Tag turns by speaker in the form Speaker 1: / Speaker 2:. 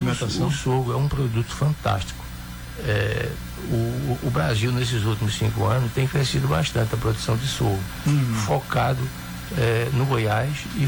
Speaker 1: alimentação.
Speaker 2: O sorgo é um produto fantástico. O Brasil, nesses últimos 5 anos, tem crescido bastante a produção de sorgo, focado no Goiás e